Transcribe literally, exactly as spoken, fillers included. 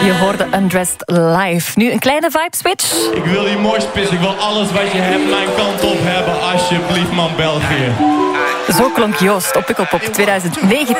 Je hoorde Undressed live. Nu een kleine vibe switch. Ik wil die morspis, ik wil alles wat je hebt mijn kant op hebben. Alsjeblieft man, België. Zo klonk Joost op Pukkelpop twintig negentien.